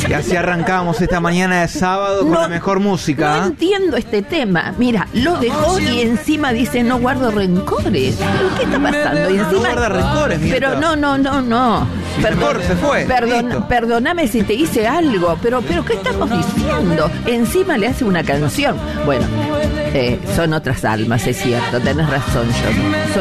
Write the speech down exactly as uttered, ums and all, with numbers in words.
Y así arrancamos esta mañana de sábado con No, la mejor música. No entiendo este tema. Mira, lo dejó y encima dice no guardo rencores. ¿Pero qué está pasando? Y encima, No guarda rencores, Mirta. Pero no, no, no, no. Si se fue, se fue, perdón- listo. perdóname si te hice algo, pero, pero ¿qué estamos diciendo? Encima le hace una canción. Bueno, eh, son otras almas, es cierto, tenés razón, yo. Soy